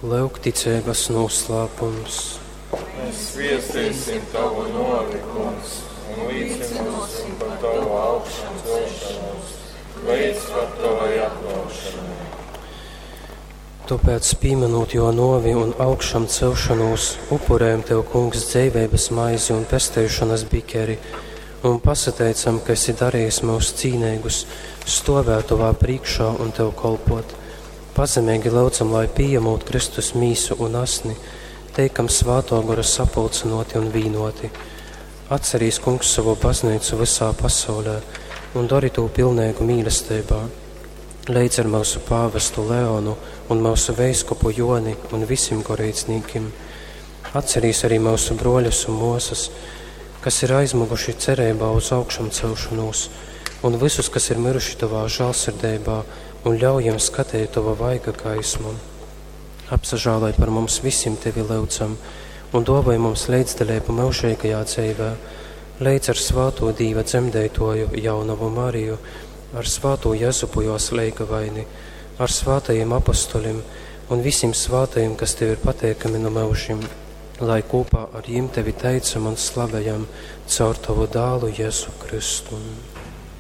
Lūgticības noslēpums. Mēs sviestīsim tavu nolikumus un līdzināsim par tavu augšanu celšanos, līdz par tavai atklāšanai. Tāpēc, pieminot jo novi un augšam celšanos, upurējam tev, kungs, dzīvības maizi un pestēšanas bikeri, un pasateicam, ka esi darījis mūs cīnīgus, stovēt tavā priekšā un tev kolpot. Pazemīgi lūdzam, lai pieņemot Kristus mīsu un asni, teikam svāto gara sapulcinoti un vīnoti. Atcerīs, kungs, savu baznīcu visā pasaulē un dari to pilnīgu mīlestībā. Leidz ar mūsu pāvestu Leonu un mūsu veiskupu Joni un visiem garīdzniekiem. Atcerīs arī mūsu broļus un mūsas, kas ir aizmuguši cerībā uz augšam celšanos, un visus, kas ir miruši tavā žēlsirdībā, un ļaujam skatīt tava vaiga gaismu. Apsažālai par mums visiem tevi lūdzam, un dāvāj mums līdzdalību mūžīgajā dzīvē. Leidz ar svāto Dieva dzemdētoju Jaunavu Mariju, ar svāto Jēzupu jo sleigavaini, ar svātajiem apostolim un visiem svātajiem, kas tev ir pateikami no mūžiem, lai kopā ar jiem tevi teicam un slavējam caur tavu dālu Jēzu Kristu.